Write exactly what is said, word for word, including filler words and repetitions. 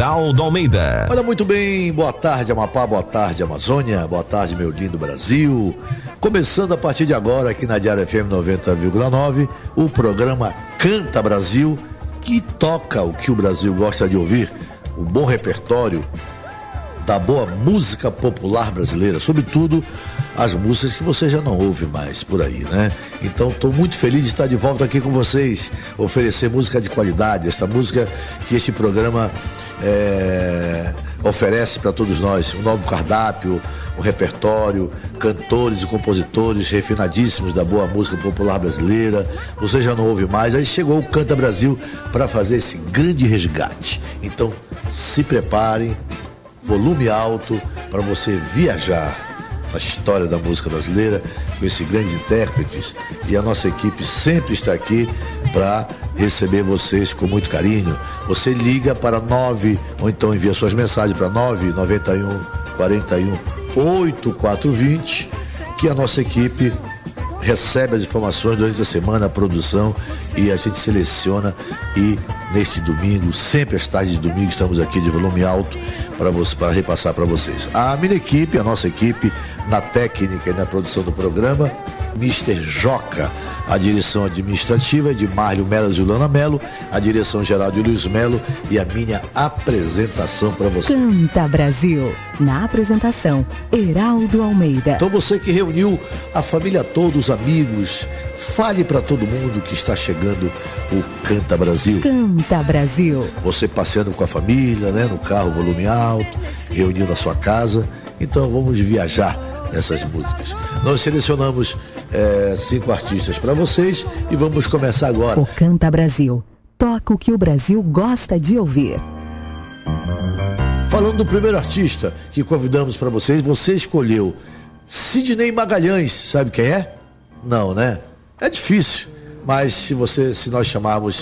Heraldo Almeida. Olha, muito bem, boa tarde Amapá, boa tarde Amazônia, boa tarde meu lindo Brasil. Começando a partir de agora aqui na Diário F M noventa vírgula nove, o programa Canta Brasil, que toca o que o Brasil gosta de ouvir, o bom repertório da boa música popular brasileira, sobretudo as músicas que você já não ouve mais por aí, né? Então estou muito feliz de estar de volta aqui com vocês, oferecer música de qualidade, essa música que este programa é, oferece para todos nós, um novo cardápio, um repertório, cantores e compositores refinadíssimos da boa música popular brasileira. Você já não ouve mais, aí chegou o Canta Brasil para fazer esse grande resgate. Então se preparem, volume alto para você viajar na história da música brasileira com esses grandes intérpretes, e a nossa equipe sempre está aqui para receber vocês com muito carinho. Você liga para nove, ou então envia suas mensagens para nove nove um quatro um oito quatro dois zero, que a nossa equipe recebe as informações durante a semana, a produção, e a gente seleciona, e neste domingo, sempre às tardes de domingo, estamos aqui de volume alto para você, para repassar para vocês. A minha equipe, a nossa equipe, na técnica e na produção do programa, mister Joca, a direção administrativa é de Márcio Melo e Juliana Melo, a direção geral de Luiz Melo, e a minha apresentação para você. Canta Brasil, na apresentação, Heraldo Almeida. Então você que reuniu a família toda, os amigos, fale para todo mundo que está chegando o Canta Brasil. Canta Brasil. Você passeando com a família, né, no carro, volume alto, reunindo na sua casa. Então vamos viajar nessas músicas. Nós selecionamos é, cinco artistas para vocês e vamos começar agora. O Canta Brasil. Toca o que o Brasil gosta de ouvir. Falando do primeiro artista que convidamos para vocês, você escolheu Sidney Magalhães. Sabe quem é? Não, né? É difícil, mas se você, se nós chamarmos